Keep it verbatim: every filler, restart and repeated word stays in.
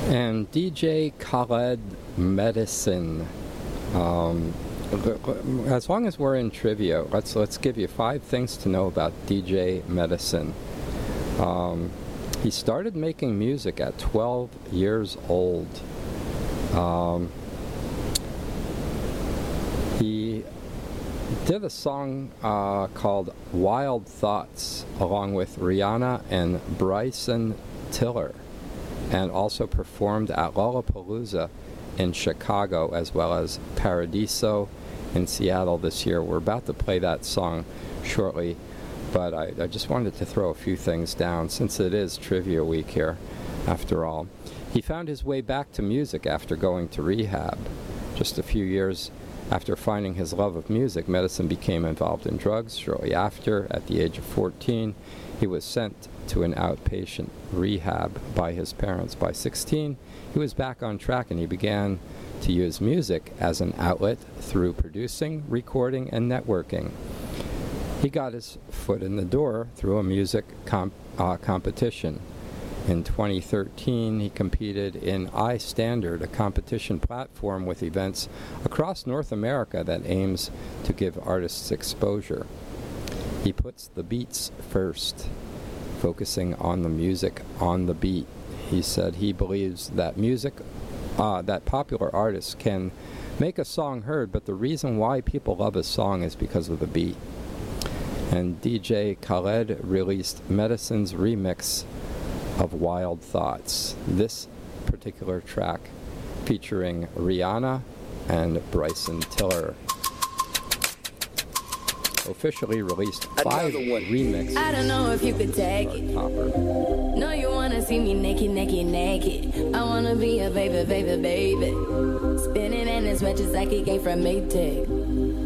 And D J Khaled Medicine. Um, as long as we're in trivia, let's let's give you five things to know about D J Medicine. Um, he started making music at twelve years old. Um, he did a song uh, called Wild Thoughts along with Rihanna and Bryson Tiller, and also performed at Lollapalooza in Chicago as well as Paradiso in Seattle this year. We're about to play that song shortly, but I, I just wanted to throw a few things down since it is Trivia Week here, after all. He found his way back to music after going to rehab. Just a few years after finding his love of music, Medicine became involved in drugs. Shortly after, at the age of fourteen, he was sent to an outpatient rehab by his parents. By sixteen, he was back on track and he began to use music as an outlet through producing, recording, and networking. He got his foot in the door through a music comp uh, competition. In twenty thirteen, he competed in iStandard, a competition platform with events across North America that aims to give artists exposure. He puts the beats first, focusing on the music on the beat. He said he believes that music, uh, that popular artists can make a song heard, but the reason why people love a song is because of the beat. And D J Khaled released Medicine's remix of Wild Thoughts. This particular track featuring Rihanna and Bryson Tiller. Officially released five remixes. I don't know if you could take it. No, you wanna see me naked, naked, naked. I wanna be a baby, baby, baby. Spinning in his red just like it came from Maytag.